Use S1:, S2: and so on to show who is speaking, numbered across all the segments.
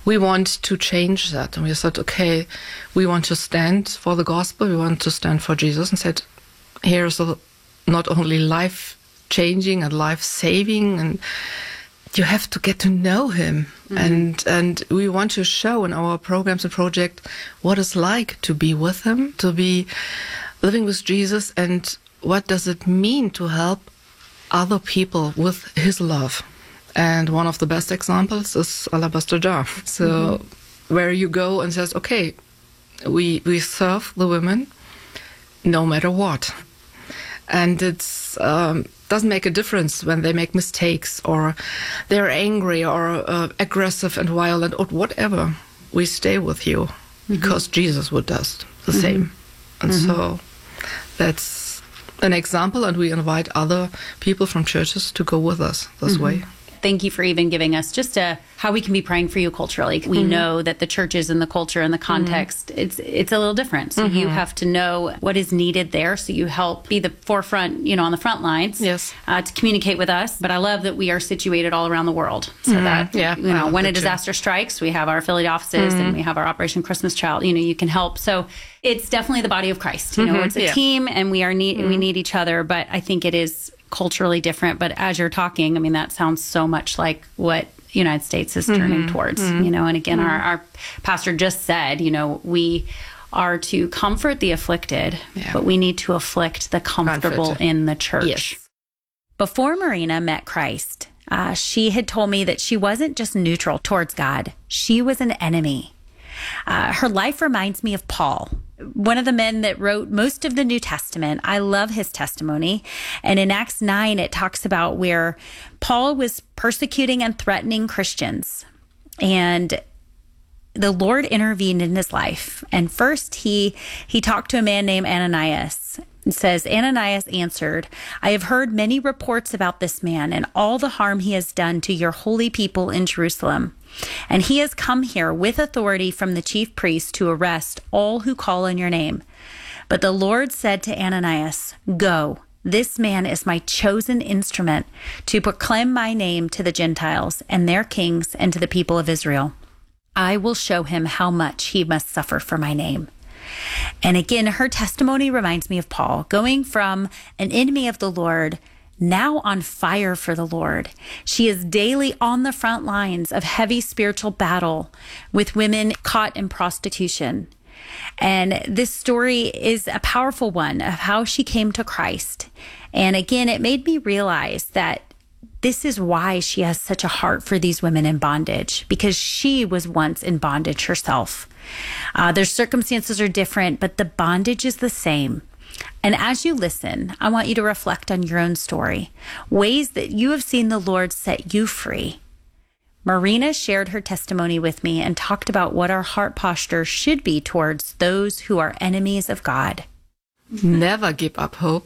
S1: we want to change that. And we said, okay, we want to stand for the gospel, we want to stand for Jesus, and said, here's not only life-changing and life-saving, and you have to get to know him. And we want to show in our programs and project what it's like to be with him, to be living with Jesus, and what does it mean to help other people with his love. And one of the best examples is Alabaster Jar. So where you go and says, okay, we serve the women no matter what. And it's doesn't make a difference when they make mistakes or they're angry or aggressive and violent or whatever. We stay with you because Jesus would do the same. And so that's an example, and we invite other people from churches to go with us this way.
S2: Thank you for even giving us just how we can be praying for you culturally. We know that the churches and the culture and the context, it's a little different. So you have to know what is needed there. So you help be the forefront, on the front lines to communicate with us. But I love that we are situated all around the world so that, when a disaster strikes, we have our affiliate offices and we have our Operation Christmas Child, you can help. So it's definitely the body of Christ. It's a team and we need each other. But I think it is culturally different, but as you're talking, that sounds so much like what the United States is turning towards, and again, our pastor just said, we are to comfort the afflicted, but we need to afflict the comfortable in the church.
S1: Yes.
S2: Before Marina met Christ, she had told me that she wasn't just neutral towards God, she was an enemy. Her life reminds me of Paul, one of the men that wrote most of the New Testament. I love his testimony. And in Acts 9, it talks about where Paul was persecuting and threatening Christians. And the Lord intervened in his life. And first, he talked to a man named Ananias. It says, Ananias answered, I have heard many reports about this man and all the harm he has done to your holy people in Jerusalem. And he has come here with authority from the chief priest to arrest all who call on your name. But the Lord said to Ananias, Go, this man is my chosen instrument to proclaim my name to the Gentiles and their kings and to the people of Israel. I will show him how much he must suffer for my name. And again, her testimony reminds me of Paul, going from an enemy of the Lord, now on fire for the Lord. She is daily on the front lines of heavy spiritual battle with women caught in prostitution. And this story is a powerful one of how she came to Christ. And again, it made me realize that this is why she has such a heart for these women in bondage, because she was once in bondage herself. Their circumstances are different, but the bondage is the same. And as you listen, I want you to reflect on your own story, ways that you have seen the Lord set you free. Marina shared her testimony with me and talked about what our heart posture should be towards those who are enemies of God.
S1: Never give up hope.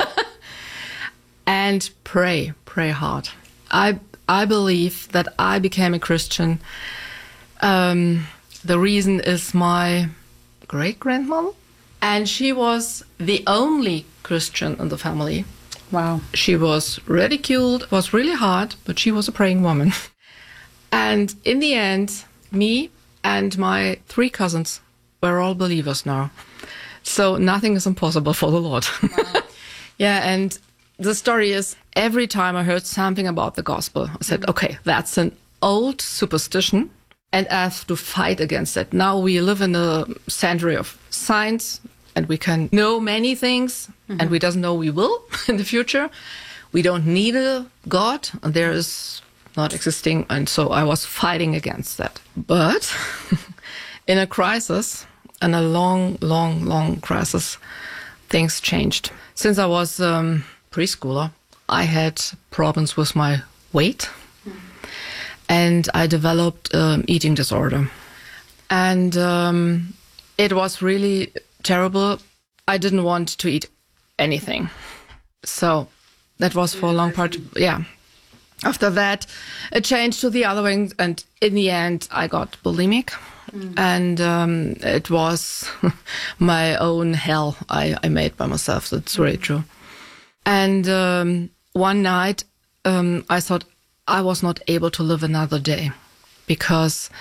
S1: And pray hard. I believe that I became a Christian. The reason is my great-grandmother. And she was the only Christian in the family.
S2: Wow.
S1: She was ridiculed. It was really hard, but she was a praying woman. And in the end, me and my 3 cousins were all believers now. So nothing is impossible for the Lord. Wow. Yeah, and the story is, every time I heard something about the gospel, I said, okay, that's an old superstition, and I have to fight against it. Now we live in a century of science, and we can know many things, and we doesn't know we will in the future. We don't need a God, and there is not existing, and so I was fighting against that. But in a crisis, in a long crisis, things changed. Since I was preschooler, I had problems with my weight, and I developed eating disorder. And it was really terrible. I didn't want to eat anything. So that was for a long part, yeah. After that, it changed to the other wing, and in the end, I got bulimic. And it was my own hell I made by myself. That's really true. And one night, I thought I was not able to live another day because